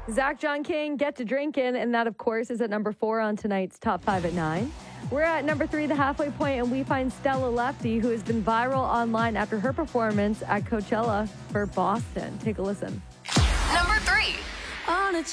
Zach John King, Get to Drinkin', and that, of course, is at number 4 on tonight's Top 5 at 9. We're at number 3, The Halfway Point, and we find Stella Lefty, who has been viral online after her performance at Coachella for Boston. Take a listen. Number 3. On a